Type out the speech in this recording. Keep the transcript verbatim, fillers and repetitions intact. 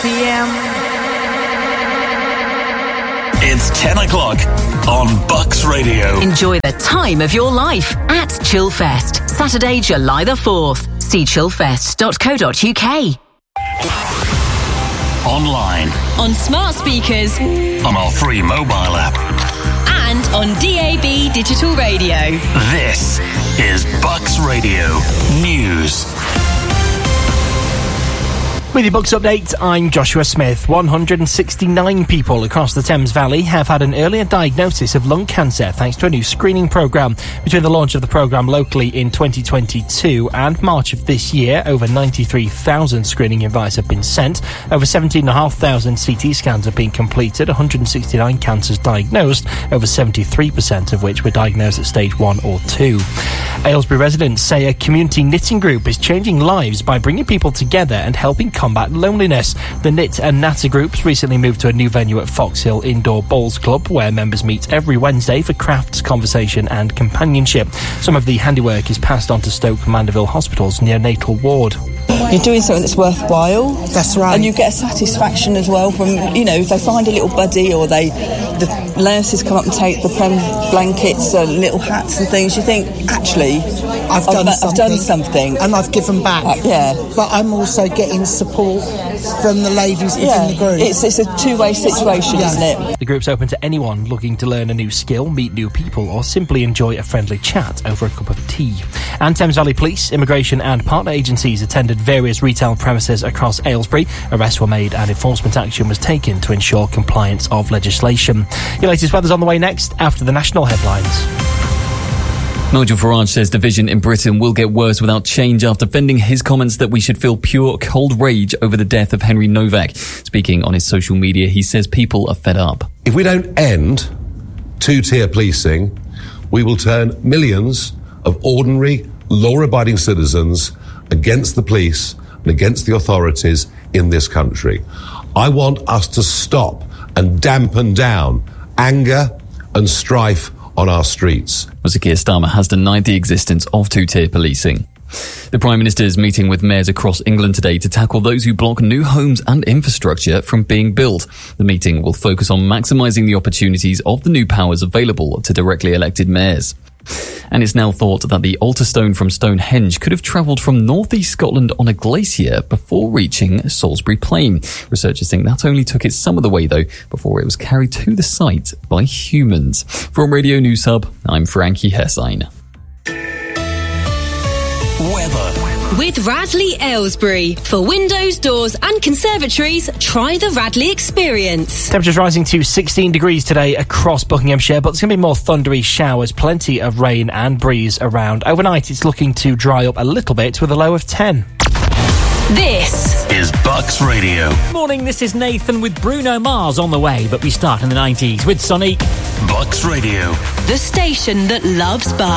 p.m. It's ten o'clock on Bucks Radio. Enjoy the time of your life at Chillfest, Saturday, July the fourth. See chillfest dot co dot uk. Online. On smart speakers. On our free mobile app. And on D A B digital radio. This is Bucks Radio News. With your Bucks update, I'm Joshua Smith. one hundred sixty-nine people across the Thames Valley have had an earlier diagnosis of lung cancer thanks to a new screening programme. Between the launch of the programme locally in twenty twenty-two and March of this year, over ninety-three thousand screening invites have been sent. Over seventeen thousand five hundred C T scans have been completed, one hundred sixty-nine cancers diagnosed, over seventy-three percent of which were diagnosed at stage one or two. Aylesbury residents say a community knitting group is changing lives by bringing people together and helping combat loneliness. The Knit and Natter groups recently moved to a new venue at Foxhill Indoor Bowls Club, where members meet every Wednesday for crafts, conversation and companionship. Some of the handiwork is passed on to Stoke Mandeville Hospital's neonatal ward. You're doing something that's worthwhile. That's right. And you get a satisfaction as well from, you know, if they find a little buddy or they, the nurses come up and take the prem blankets and little hats and things, you think, actually, I've done, I've, something, I've done something. And I've given back. Uh, yeah. But I'm also getting support from the ladies within yeah. the group. It's, it's a two-way situation, yeah. isn't it? The group's open to anyone looking to learn a new skill, meet new people or simply enjoy a friendly chat over a cup of tea. And Thames Valley Police, immigration and partner agencies attended various retail premises across Aylesbury. Arrests were made and enforcement action was taken to ensure compliance of legislation. Your latest weather's on the way next after the national headlines. Nigel Farage says division in Britain will get worse without change after fending his comments that we should feel pure cold rage over the death of Henry Novak. Speaking on his social media, he says people are fed up. If we don't end two-tier policing, we will turn millions of ordinary, law-abiding citizens against the police and against the authorities in this country. I want us to stop and dampen down anger and strife on our streets. Sir Keir Starmer has denied the existence of two-tier policing. The Prime Minister is meeting with mayors across England today to tackle those who block new homes and infrastructure from being built. The meeting will focus on maximising the opportunities of the new powers available to directly elected mayors. And it's now thought that the altar stone from Stonehenge could have travelled from northeast Scotland on a glacier before reaching Salisbury Plain. Researchers think that only took it some of the way, though, before it was carried to the site by humans. From Radio News Hub, I'm Frankie Hessine. Weather. With Radley Aylesbury. For windows, doors and conservatories, try the Radley experience. Temperatures rising to sixteen degrees today across Buckinghamshire, but there's going to be more thundery showers, plenty of rain and breeze around. Overnight, it's looking to dry up a little bit with a low of ten. This is Bucks Radio. Morning, this is Nathan with Bruno Mars on the way, but we start in the nineties with Sonic. Bucks Radio. The station that loves Bucks.